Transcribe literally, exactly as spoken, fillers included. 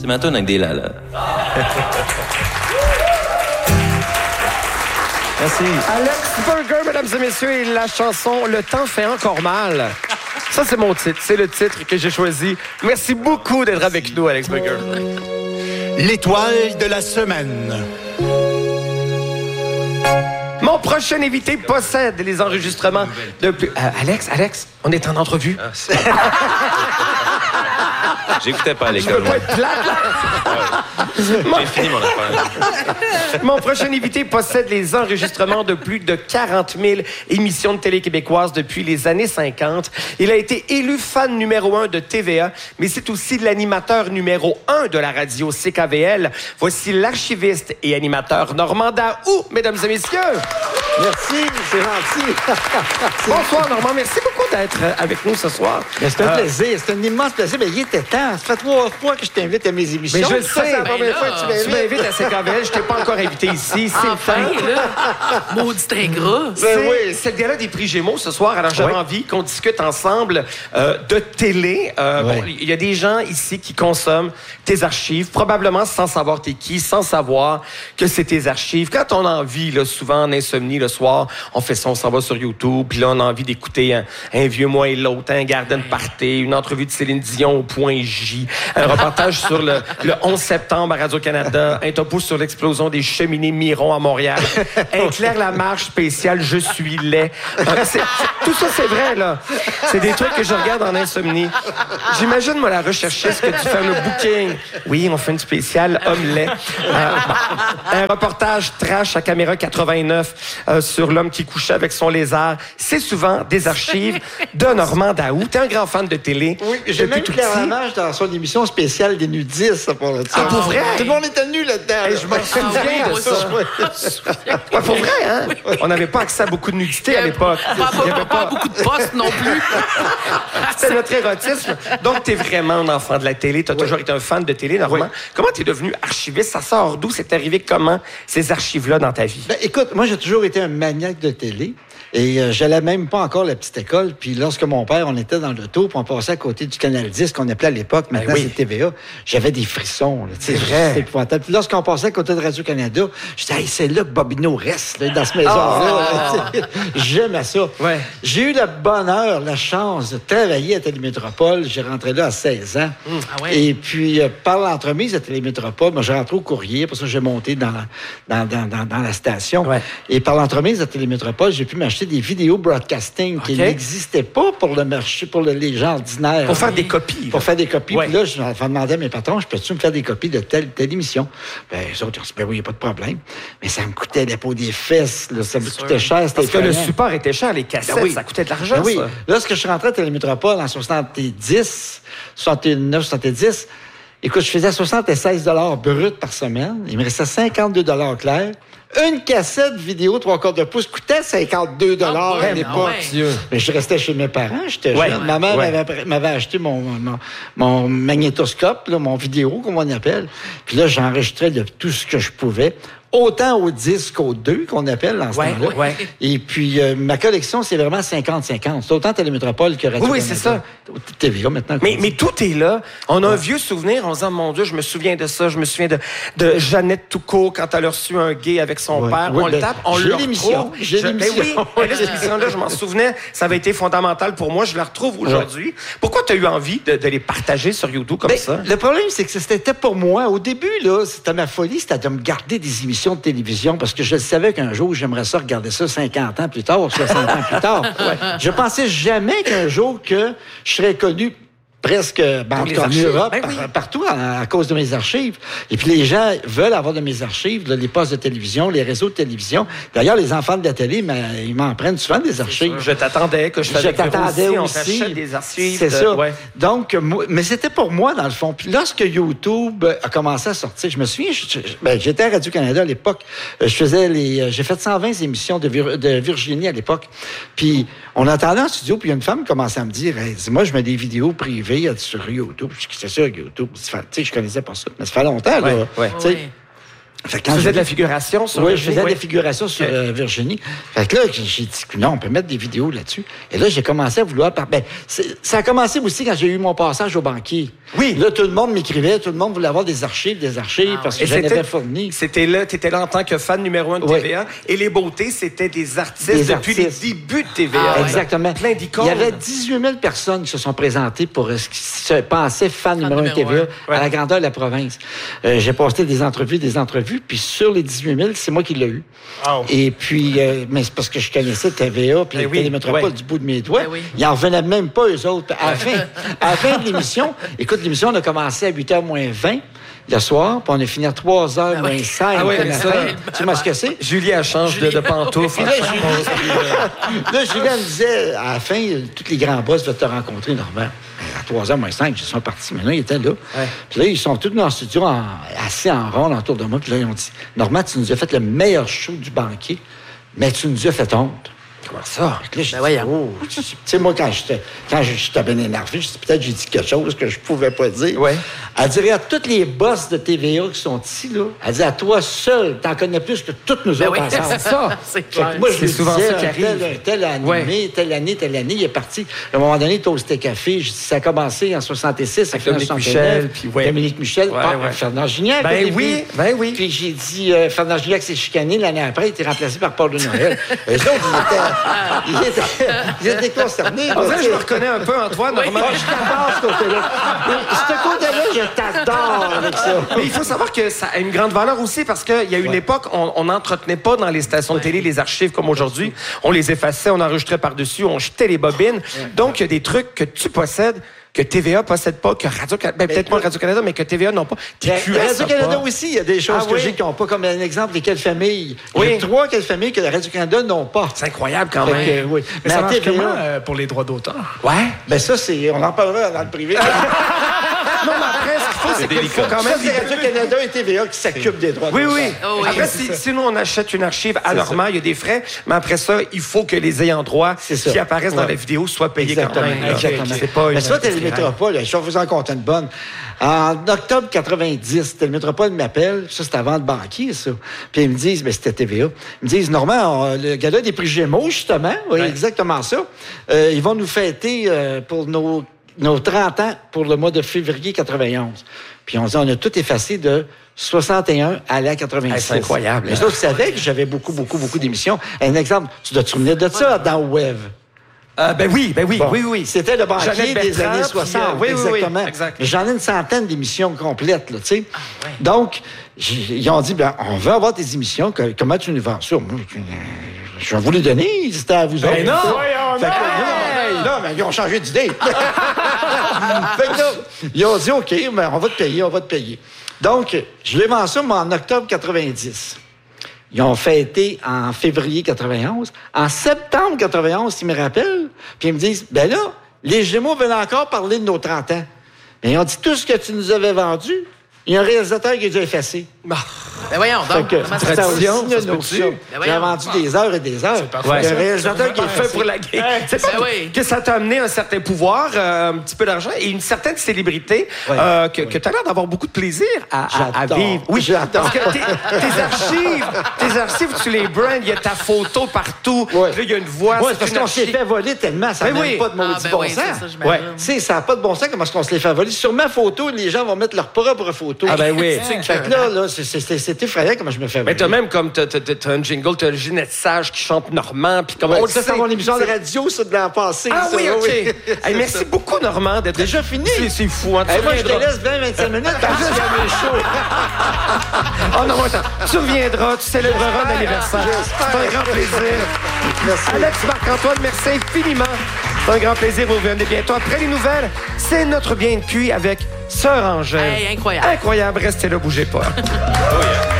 C'est ma toune avec des lalas. Merci. Alex Burger, mesdames et messieurs, et la chanson « Le temps fait encore mal ». Ça, c'est mon titre. C'est le titre que j'ai choisi. Merci beaucoup d'être avec nous, Alex Burger. L'étoile de la semaine. Mon prochain invité possède les enregistrements de plus... Euh, Alex, Alex, on est en entrevue. J'écoutais pas à Je l'école. veux pas être plate, là. J'ai fini mon affaire. Mon prochain invité possède les enregistrements de plus de quarante mille émissions de télé québécoises depuis les années cinquante. Il a été élu fan numéro un de T V A, mais c'est aussi l'animateur numéro un de la radio C K V L. Voici l'archiviste et animateur Normand Daou, mesdames et messieurs. Merci, c'est gentil. Bonsoir, Normand. Merci beaucoup d'être avec nous ce soir. Mais c'est un Euh, plaisir, c'est un immense plaisir. Mais il était temps. Ça fait trois fois que je t'invite à mes émissions. Mais je le Ça, sais. c'est la première Ben fois là, que tu tu m'invites. m'invites à C K V L. Je t'ai pas encore invité ici. C'est Enfin, le temps. là. Maudit très gras. C'est Ben oui. c'est le gala des prix Gémeaux ce soir. Alors, j'avais Oui. envie qu'on discute ensemble euh, de télé. Euh, Oui. bon, il y a des gens ici qui consomment tes archives, probablement sans savoir t'es qui, sans savoir que c'est tes archives. Quand on a envie, là, souvent en insomnie le soir, on fait ça, on s'en va sur YouTube, puis là, on a envie d'écouter un, un vieux moi et l'autre, un Garden Party, une entrevue de Céline Dion au point J, un reportage sur le, le onze septembre à Radio-Canada, un topo sur l'explosion des cheminées Miron à Montréal, un Claire Lamarche spécial Je suis laid. Euh, c'est- tout ça, c'est vrai, là. C'est des trucs que je regarde en insomnie. J'imagine, moi, la recherchiste que tu fais le booking. Oui, on fait une spéciale homme laid. Euh, bon. Un reportage trash à caméra quatre-vingt-neuf euh, sur l'homme qui couchait avec son lézard. C'est souvent des archives de Normand Daou. T'es un grand fan de télé. Oui, j'ai depuis même tout Claire petit. Lamarche dans son émission spéciale des nudistes, pour le Ah, pour vrai? Tout le monde était nu là-dedans. Hey, là. je m'en souviens oui, de moi ça. Ouais, pour vrai, hein? On n'avait pas accès à beaucoup de nudité à l'époque. Pas, Il y pas, avait pas beaucoup de postes non plus. C'était notre érotisme. Donc, t'es vraiment un enfant de la télé. T'as toujours été un fan de télé, Normand. Oui. Comment t'es devenu archiviste? Ça sort d'où? C'est arrivé comment, ces archives-là, dans ta vie? Ben, écoute, moi, j'ai toujours été un maniaque de télé. Et euh, j'allais même pas encore à la petite école. Puis lorsque mon père, on était dans l'auto, puis on passait à côté du Canal dix, qu'on appelait à l'époque, maintenant Ben oui. c'est T V A, j'avais des frissons. là, tu sais, C'est vrai. C'était épouvantable. Puis lorsqu'on passait à côté de Radio-Canada, je disais, hey, c'est là que Bobino reste, là, dans ce maison-là. Tu sais, J'aimais ça. Ouais. J'ai eu le bonheur, la chance de travailler à Télémétropole. J'ai rentré là à seize ans. Ah ouais. Et puis, euh, par l'entremise à Télémétropole, moi, j'ai rentré au courrier, pour ça, j'ai monté dans, dans, dans, dans, dans la station. Ouais. Et par l'entremise à Télémétropole, j'ai pu m'acheter des vidéos broadcasting qui OK. n'existaient pas pour le marché, pour le- les gens ordinaires. Pour faire des copies. Pour faire des copies. Ouais. Puis là, je vais demander à mes patrons, je peux-tu me faire des copies de telle, telle émission? Ben, les autres, ils ont dit, ben oui, il n'y a pas de problème. Mais ça me coûtait la peau des fesses, là, ça me coûtait cher. c'était Parce que le effrayant. support était cher, les cassettes, Ben oui. ça coûtait de l'argent, Ben oui. ça. Lorsque je suis rentré à Télémétropole en soixante-dix, soixante-neuf, soixante-dix, écoute, je faisais soixante-seize dollars brut par semaine. Il me restait cinquante-deux dollars clairs. Une cassette vidéo trois quarts de pouce coûtait cinquante-deux dollars Ah ouais, à l'époque. ah ouais. Dieu. Mais je restais chez mes parents, j'étais Ouais, jeune. Ma mère ouais. m'avait, m'avait acheté mon, mon, mon magnétoscope, là, mon vidéo, comme on appelle. Puis là, j'enregistrais de tout ce que je pouvais. Autant au disque qu'au deux, qu'on appelle dans ce Ouais, temps-là. ouais. Et puis, euh, ma collection, c'est vraiment cinquante cinquante. C'est autant Télémétropole que Radio-Canada. Oui, c'est ça. T V A maintenant. Mais, mais tout est là. On a un vieux souvenir. On se dit, mon Dieu, je me souviens de ça. Je me souviens de, de Jeannette Toucault quand elle a reçu un gay avec son Ouais. père. Oui, on le ben, tape, on j'ai le l'émission. retrouve. J'ai Je- ben l'émission. oui, ben là, cette émission-là, je m'en souvenais. Ça avait été fondamental pour moi. Je la retrouve aujourd'hui. Pourquoi tu as eu envie de, de les partager sur YouTube comme Ben, ça? le problème, c'est que c'était pour moi. Au début, là, c'était ma folie, c'était de me garder des émissions de télévision parce que je savais qu'un jour, j'aimerais ça regarder ça cinquante ans plus tard, soixante ans plus tard. Ouais. Je pensais jamais qu'un jour que je serais connu presque ben, en les tout cas, en archives. Europe, Ben oui. par- partout à, à cause de mes archives. Et puis les gens veulent avoir de mes archives, là, les postes de télévision, les réseaux de télévision. D'ailleurs, les enfants de la télé, ben, ils m'en prennent souvent des archives. Je t'attendais que je faisais Je t'attendais On aussi. t'achète des archives. C'est de- ça. Ouais. Donc, moi- mais c'était pour moi, dans le fond. Puis lorsque YouTube a commencé à sortir, je me souviens, je- je- ben, j'étais à Radio-Canada à l'époque. Euh, Je faisais les, euh, j'ai fait cent vingt émissions de, Vir- de Virginie à l'époque. Puis on entendait en studio, puis une femme commençait à me dire, hey, dis-moi, je mets des vidéos privées elle dit, sur YouTube. Je dis, c'est ça, YouTube. Ça fait- Tu sais, je connaissais pas ça. Mais ça fait longtemps, là. Ouais, ouais. Tu sais. Ouais. Fait que Tu quand faisais j'ai- de la figuration sur Oui, je Virginie, faisais oui. des figurations sur Ok. euh, Virginie. Fait que là, j'ai dit, non, on peut mettre des vidéos là-dessus. Et là, j'ai commencé à vouloir... par- Ben, c'est- ça a commencé aussi quand j'ai eu mon passage au banquier. Oui. Là, tout le monde m'écrivait, tout le monde voulait avoir des archives, des archives, Ah, parce Et que j'en c'était- avais fourni. C'était là, tu étais là en tant que fan numéro un de Oui. T V A. Et les beautés, c'était des artistes Des depuis artistes. les débuts de T V A. Ah, ouais. Exactement. Plein d'icônes. Il y avait dix-huit mille personnes qui se sont présentées pour euh, ce qui se pensait fan numéro un numéro T V A un. à Ouais. la grandeur de la province. Euh, j'ai posté des entrevues, des entrevues, puis sur les dix-huit mille, c'est moi qui l'ai eu. Wow. Et puis, euh, mais c'est parce que je connaissais T V A puis Ben les oui, Télémétropoles ouais. du bout de mes doigts. Ben oui. Ils n'en revenaient même pas, eux autres. À la fin, à la fin de l'émission, écoute, l'émission, on a commencé à huit heures moins vingt le soir, puis on a fini à trois heures moins cinq Ah ouais, le ça. matin. Tu sais ce que c'est? Julie, elle change de, de pantoufle. Puis là, Julie, là, Julien me disait, à la fin, tous les grands boss veulent te rencontrer, Normand. À trois heures moins cinq, ils sont partis. Maintenant, ils étaient là. Puis là, ils sont tous dans le studio, en- assis en rond autour de moi. Puis là, ils ont dit, Normand, tu nous as fait le meilleur show du banquier, mais tu nous as fait honte. Comment ça? Fait que là, j'ai Ben dit, voyons. oh, tu sais, moi, quand j'étais, quand j'étais bien énervé, je dis, peut-être j'ai dit quelque chose que je pouvais pas dire. Ouais. Elle dirait à tous les boss de T V A qui sont ici, là, elle dit, à toi seul, t'en connais plus que toutes nous Ben autres oui, ensemble. c'est ça. C'est Fait que clair. moi, je C'est lui souvent disais, ça qui un arrive. Tel, un tel animé, Ouais. telle année, telle année, il est parti. À un moment donné, Toasté Café, je dis, ça a commencé en soixante-six, ça Avec finit en Dominique soixante-neuf. Michel, puis ouais. Dominique Michel, Ouais, par ouais. Fernand Gignac. au Ben début. oui, ben oui. Puis j'ai dit, euh, Fernand Gignac s'est chicané l'année après, il était remplacé par Paul de Noël. Eux autres, ils étaient, ils étaient, ils étaient concernés. On dirait que je me reconnais un peu, Antoine, Normand. Moi, je t'adore, ce côté-là. Ce côté-là, je t'adore avec ça. Mais il faut savoir que ça a une grande valeur aussi parce qu'il y a une époque, on n'entretenait pas dans les stations de télé les archives comme aujourd'hui. On les effaçait, on enregistrait par-dessus, on jetait les bobines. Donc, il y a des trucs que tu possèdes que T V A possède pas, que Radio-Canada, ben, peut-être pas Radio-Canada, mais que T V A n'ont pas. T Q S a Radio-Canada pas. aussi, il y a des choses Ah que oui? j'ai qui n'ont pas, comme un exemple, les quelles familles. Il y Oui. a trois quelles familles que la Radio-Canada n'ont pas. C'est incroyable quand Fait même. que, oui. Mais ça à marche T V A, comment euh, pour les droits d'auteur? Ouais. ben ça, c'est, on en parlera dans le privé. Non, mais après, ce qu'il faut, c'est qu'il faut quand Ça, même. c'est Radio-Canada et T V A qui s'occupent des droits Oui, d'auteur. oui. Oh oui. Après, si, si nous, on achète une archive à Normand, il y a des frais, mais après ça, il faut que les ayants droit C'est ça. qui apparaissent dans Ouais. la vidéo soient payés Exactement. quand même. là. Exactement. C'est pas Mais une ça, Télémétropole, je vais vous en compter une bonne. En octobre quatre-vingt-dix, Télémétropole m'appelle, ça c'était avant le banquier, ça. Puis ils me disent, ben c'était T V A. Ils me disent, Normand, on- le gars-là des prix Gémeaux, justement, oui, exactement ça. Euh, ils vont nous fêter euh, pour nos, nos trente ans pour le mois de février quatre-vingt-onze. Puis on dit, on a tout effacé de soixante et un à la quatre-vingt-six. Hey, c'est incroyable, Les hein. autres savaient que j'avais beaucoup, beaucoup, beaucoup d'émissions. Un exemple, tu dois te souvenir de ça dans Web. Euh, ben oui, ben oui, Bon, oui, oui. C'était le banquier Jeannette des Bertrand, années puis, soixante. euh, oui, oui, oui, exactement. exact. Mais j'en ai une centaine d'émissions complètes, là, tu sais. Donc, j- ils ont dit, ben, on veut avoir tes émissions. que- comment tu nous vends ça? Moi, je- Je vais vous les donner. C'était à vous autres. non! Fait que, non, non, mais ils ont changé d'idée. Fait que là, ils ont dit, OK, ben, on va te payer, on va te payer. Donc, je les vends ça, mais en octobre quatre-vingt-dix. Ils ont fêté en février quatre-vingt-onze. En septembre quatre-vingt-onze, ils me rappellent, puis ils me disent, ben là, les Gémeaux veulent encore parler de nos trente ans. Mais ils ont dit, tout ce que tu nous avais vendu, il y a un réalisateur qui a dû effacer. Ben voyons, Fait donc, que, comment ça c'était se aussi ça une se peut-tu? notion. Ben J'ai voyons. vendu des heures et des heures. parfait. Il y a un Ouais. réalisateur qui est fait fait pour la game. C'est Ben pas oui. que ça t'a amené un certain pouvoir, euh, un petit peu d'argent et une certaine célébrité Ouais. euh, que, que tu as l'air d'avoir beaucoup de plaisir à, à- à J'adore. vivre. Oui, J'adore. parce que tes, tes archives, tes archives, tu les brands, il y a ta photo partout. Ouais. Là, il y a une voix. Oui, c'est parce une qu'on s'est archive. fait voler tellement, ça Ben n'a oui. même pas de Ah, maudit ben bon oui, c'est sens. ça, j'imagine. Ouais. Tu sais, ça n'a pas de bon sens comment est-ce qu'on se les fait voler. Sur ma photo, les gens vont mettre leur propre photo. Ah ben oui. Fait que là, là c'est- c'est c'est effrayant comment je me fais voler. Mais t'as même comme t'as, t'as, t'as un jingle, t'as Ginette Sage qui chante Normand, puis comme Ouais, on le ça, sait. c'est mon émission de radio, ça, de l'an passé. Ah ça, oui, ok. Hey, merci beaucoup, Normand, d'être Déjà fini? C'est, c'est fou, hein. Tu Hey, moi, je te reviendras. laisse vingt à vingt-cinq minutes parce que c'est mes shows. Oh non, attends. Tu reviendras, tu célébreras l'anniversaire. C'est un grand plaisir. Merci. Alex Marc-Antoine, merci infiniment. C'est un grand plaisir. Vous revenez bientôt. Après les nouvelles, c'est notre bien de cuit avec Sœur Angèle. Hey, incroyable. Incroyable. Restez là, bougez pas. Oh, yeah.